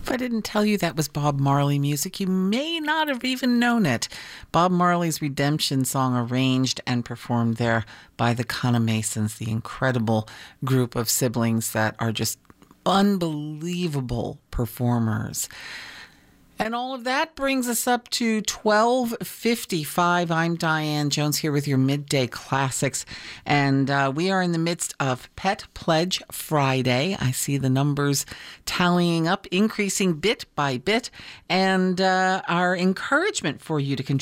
If I didn't tell you that was Bob Marley music, you may not have even known it. Bob Marley's Redemption song, arranged and performed there by the Cunna Masons, the incredible group of siblings that are just unbelievable performers. And all of that brings us up to 12:55. I'm Diane Jones here with your Midday Classics. And we are in the midst of Pet Pledge Friday. I see the numbers tallying up, increasing bit by bit. And our encouragement for you to contribute